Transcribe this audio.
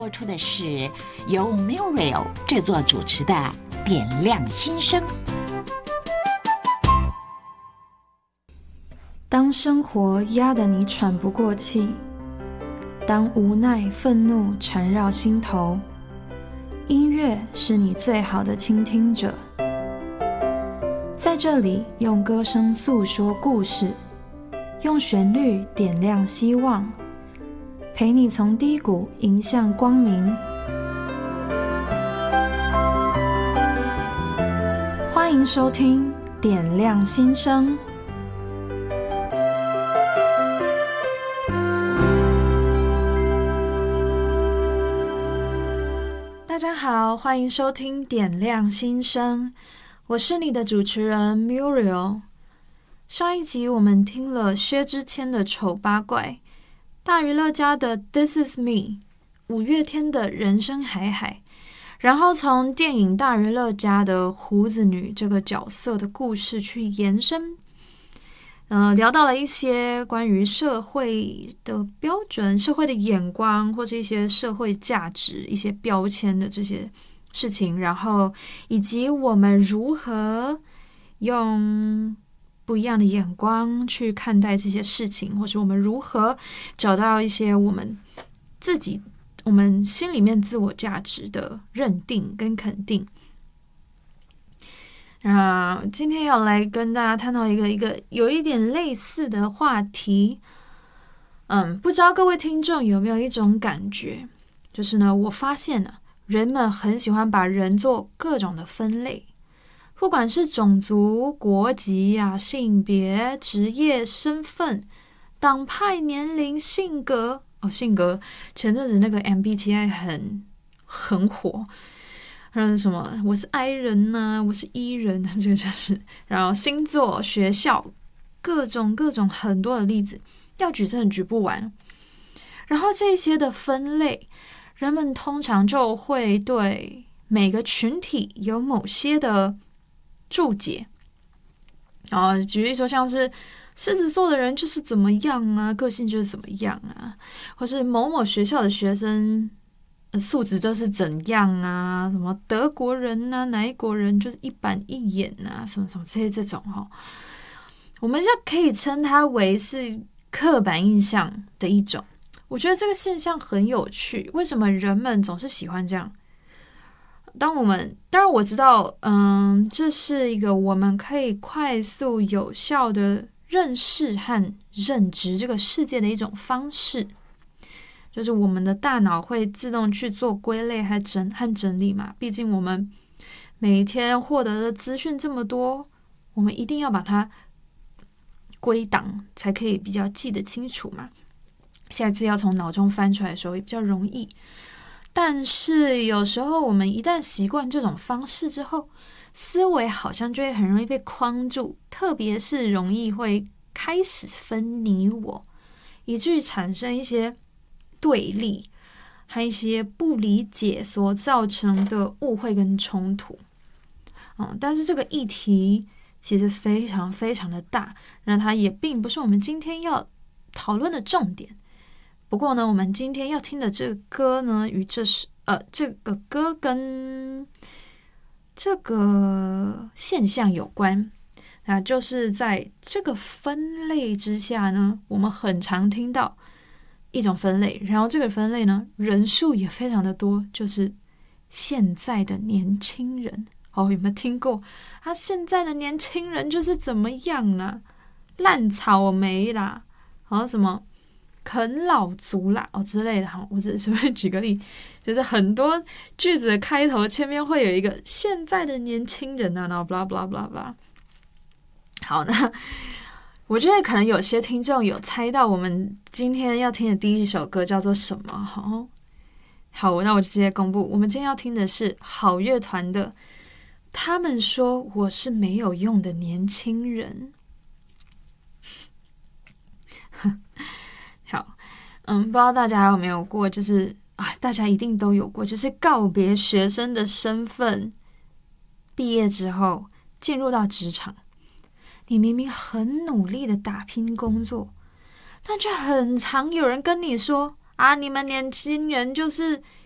播出的是由 Muriel 制作主持的《点亮心声》。 当生活压得你喘不过气，当无奈、愤怒缠绕心头，音乐是你最好的倾听者。在这里，用歌声诉说故事，用旋律点亮希望，陪你从低谷迎向光明。欢迎收听《点亮心声》。大家好，欢迎收听《点亮心声》，我是你的主持人 Muriel。上一集我们听了薛之谦的《丑八怪》，大娱乐家的 This Is Me， 五月天的人生海海，然后从电影大娱乐家的胡子女这个角色的故事去延伸，聊到了一些关于社会的标准、社会的眼光，或是一些社会价值、一些标签的这些事情，然后以及我们如何用不一样的眼光去看待这些事情，或是我们如何找到一些我们自己、我们心里面自我价值的认定跟肯定。今天要来跟大家探讨一个有一点类似的话题。不知道各位听众有没有一种感觉，就是呢，我发现呢，人们很喜欢把人做各种的分类，不管是种族、国籍性别、职业、身份、党派、年龄、性格。性格前阵子那个 MBTI 很火。什么我是 I 人我是 E 人，这个就是，然后星座、学校，各种很多的例子，要举真的举不完。然后这些的分类，人们通常就会对每个群体有某些的注解。举例说，像是狮子座的人就是怎么样个性就是怎么样或是某某学校的学生素质就是怎样什么德国人哪一国人就是一板一眼什么什么这种我们就可以称它为是刻板印象的一种。我觉得这个现象很有趣，为什么人们总是喜欢这样？当然我知道，这是一个我们可以快速有效的认识和认知这个世界的一种方式。就是我们的大脑会自动去做归类和整理嘛，毕竟我们每一天获得的资讯这么多，我们一定要把它归档，才可以比较记得清楚嘛。下一次要从脑中翻出来的时候也比较容易。但是有时候我们一旦习惯这种方式之后，思维好像就会很容易被框住，特别是容易会开始分你我，以至于产生一些对立和一些不理解所造成的误会跟冲突。但是这个议题其实非常非常的大，那它也并不是我们今天要讨论的重点。不过呢，我们今天要听的这个歌呢，与这个歌跟这个现象有关。那就是在这个分类之下呢，我们很常听到一种分类，然后这个分类呢，人数也非常的多，就是现在的年轻人。有没有听过现在的年轻人就是怎么样烂草莓啦，什么啃老族啦之类的我只是会举个例，就是很多句子的开头前面会有一个现在的年轻人然后 blah blah blah blah。 好，那我觉得可能有些听众有猜到我们今天要听的第一首歌叫做什么。好，那我就直接公布，我们今天要听的是好乐团的他们说我是没有用的年轻人。好，不知道大家有没有过，就是大家一定都有过，就是告别学生的身份，毕业之后进入到职场，你明明很努力的打拼工作，但却很常有人跟你说你们年轻人就是